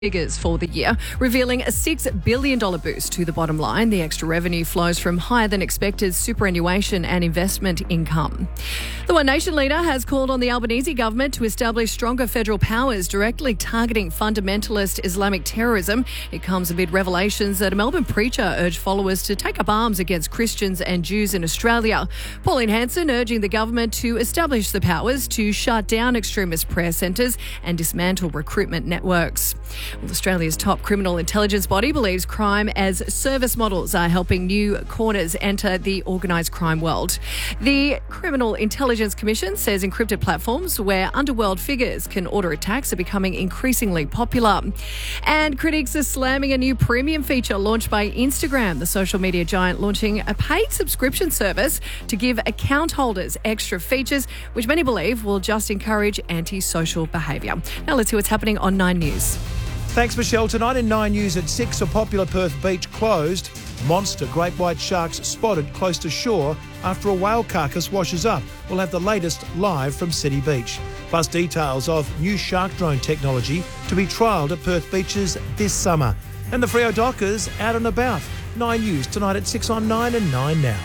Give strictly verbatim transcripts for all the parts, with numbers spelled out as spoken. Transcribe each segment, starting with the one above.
figures for the year, revealing a six billion dollars boost to the bottom line. The extra revenue flows from higher than expected superannuation and investment income. The One Nation leader has called on the Albanese government to establish stronger federal powers directly targeting fundamentalist Islamic terrorism. It comes amid revelations that a Melbourne preacher urged followers to take up arms against Christians and Jews in Australia. Pauline Hanson urging the government to establish the powers to shut down extremist prayer centres and dismantle recruitment networks. Well, Australia's top criminal intelligence body believes crime as service models are helping new corners enter the organised crime world. The Criminal Intelligence Commission says encrypted platforms where underworld figures can order attacks are becoming increasingly popular. And critics are slamming a new premium feature launched by Instagram, the social media giant launching a paid subscription service to give account holders extra features, which many believe will just encourage antisocial behaviour. Now let's see what's happening on Nine News. Thanks, Michelle. Tonight in Nine News at six, a popular Perth beach closed. Monster great white sharks spotted close to shore after a whale carcass washes up. We'll have the latest live from City Beach. Plus details of new shark drone technology to be trialled at Perth beaches this summer. And the Freo Dockers out and about. Nine News tonight at six on Nine and Nine Now.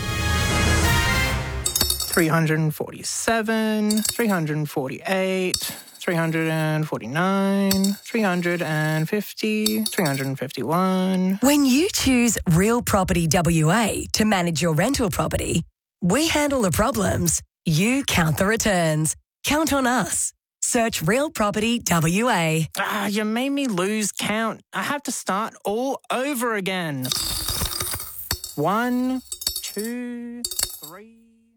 three hundred forty-seven, three hundred forty-eight, three hundred forty-nine, three hundred fifty, three hundred fifty-one. When you choose Real Property W A to manage your rental property, we handle the problems, you count the returns. Count on us. Search Real Property W A. Ah, you made me lose count. I have to start all over again. One, two, three.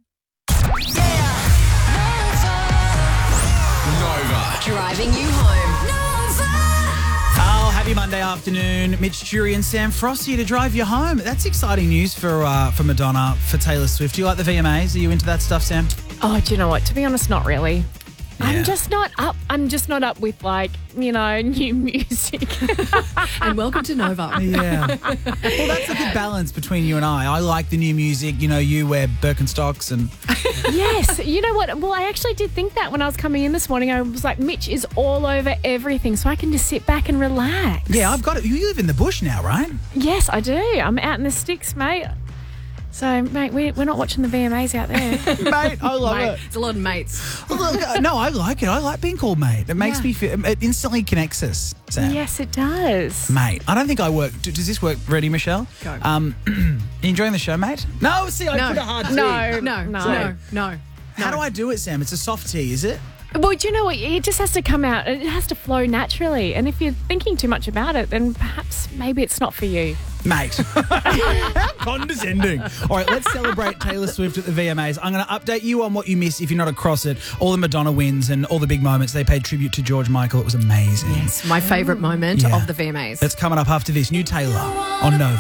Nova. Driving you home. Oh, happy Monday afternoon. Mitch Jury and Sam Frost here to drive you home. That's exciting news for uh, for Madonna, for Taylor Swift. Do you like the V M As? Are you into that stuff, Sam? Oh, do you know what? To be honest, not really. Yeah. I'm just not up. I'm just not up with, like, you know, new music. And welcome to Nova. Yeah. Well, that's a good balance between you and I. I like the new music. You know, you wear Birkenstocks and... Yes. You know what? Well, I actually did think that when I was coming in this morning. I was like, Mitch is all over everything, so I can just sit back and relax. Yeah, I've got it. You live in the bush now, right? Yes, I do. I'm out in the sticks, mate. So, mate, we, we're not watching the V M As out there. Mate, I love Mate, it. it's a lot of mates. Well, look, uh, no, I like it. I like being called mate. It makes Yeah. me feel... It instantly connects us, Sam. Yes, it does. Mate, I don't think I work... d- Does this work? Ready, Michelle? Go. Um, you enjoying the show, mate? No, see, I No. put a hard T. No, No, no. no, no. How do I do it, Sam? It's a soft T, is it? Well, do you know what? It just has to come out. It has to flow naturally. And if you're thinking too much about it, then perhaps maybe it's not for you. Mate. How condescending. All right, let's celebrate Taylor Swift at the V M As. I'm going to update you on what you missed if you're not across it. All the Madonna wins and all the big moments. They paid tribute to George Michael. It was amazing. Yes, my favourite moment Yeah. of the V M As. That's coming up after this. New Taylor on Nova.